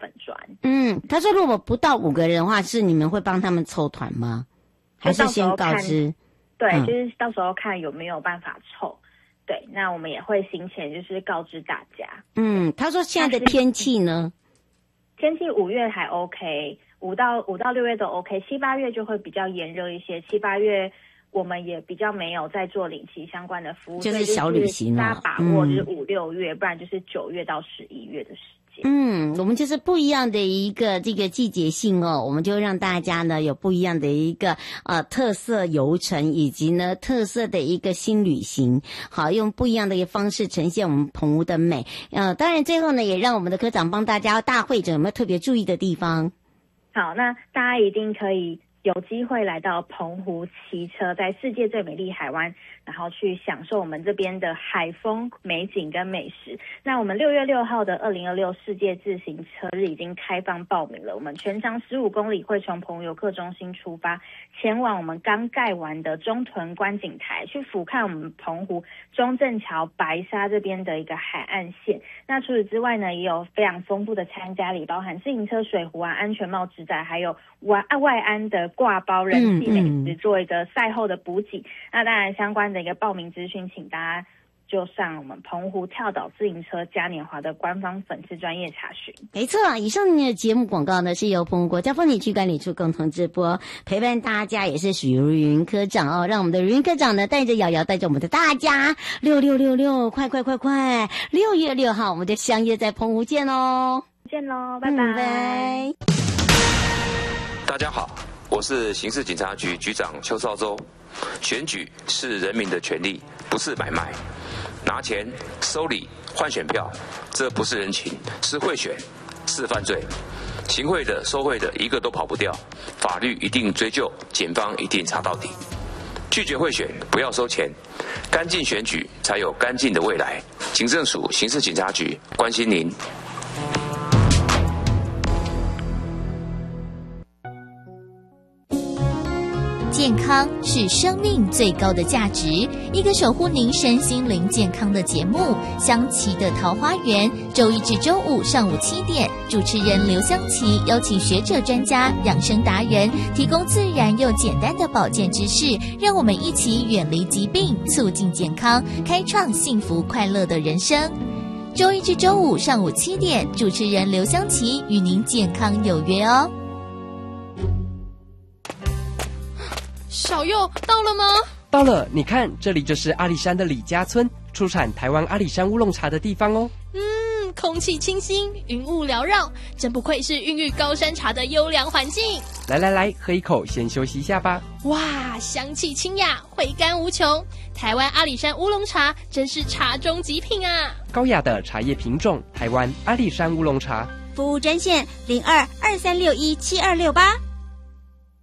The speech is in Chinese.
粉专。 他说如果不到5个人的话，是你们会帮他们凑团吗？还是先告知？ 对，就是到时候看有没有办法凑。对，那我们也会行前就是告知大家。 他说现在的天气呢？ 天气5月还 OK， 5到6月都 OK， 7、8月就会比较炎热一些。7、8月我们也比较没有在做领期相关的服务， 就是小旅行大家把握就是5、6月，不然就是9月到11月的时间。 我们就是不一样的一个这个季节性哦，我们就让大家呢有不一样的一个特色游程，以及呢特色的一个新旅行，好，用不一样的一个方式呈现我们澎湖的美。当然最后呢也让我们的科长帮大家大会者有没有特别注意的地方？ 好，那大家一定可以有机会来到澎湖骑车，在世界最美丽海湾，然后去享受我们这边的海风、美景跟美食。那我们6月6号的2026世界自行车日已经开放报名了，我们全长15公里，会从澎湖游客中心出发，前往我们刚盖完的中屯观景台，去俯瞰我们澎湖中正桥、白沙这边的一个海岸线。那除此之外呢，也有非常丰富的参加礼，包含自行车、水壶啊、安全帽、纸袋，还有外安的挂包人气美食，做一个赛后的补给。那当然相关的一个报名资讯，请大家就上我们澎湖跳岛自行车嘉年华的官方粉丝专页查询。 没错，以上的节目广告呢是由澎湖国家风景区管理处共同直播，陪伴大家也是许如云科长哦，让我们的如云科长呢带着瑶瑶，带着我们的大家6666，快！6月6号我们就相约在澎湖见哦， 见喽，拜拜。 大家好，我是刑事警察局局长邱少洲。选举是人民的权利，不是买卖。拿钱收礼换选票，这不是人情，是贿选，是犯罪。行贿的、收贿的，一个都跑不掉，法律一定追究，检方一定查到底。拒绝贿选，不要收钱，干净选举才有干净的未来。警政署刑事警察局关心您。 健康是生命最高的价值，一个守护您身心灵健康的节目——香琪的桃花源，周一至周五上午7点，主持人刘香琪邀请学者专家、养生达人，提供自然又简单的保健知识，让我们一起远离疾病，促进健康，开创幸福快乐的人生。周一至周五上午7点，主持人刘香琪与您健康有约哦。 小佑到了吗？ 到了，你看，这里就是阿里山的李家村，出产台湾阿里山乌龙茶的地方哦。 空气清新，云雾缭绕，真不愧是孕育高山茶的优良环境。 来，喝一口，先休息一下吧。 哇，香气清雅，回甘无穷。台湾阿里山乌龙茶真是茶中极品啊！ 高雅的茶叶品种，台湾阿里山乌龙茶。 服务专线0223617268。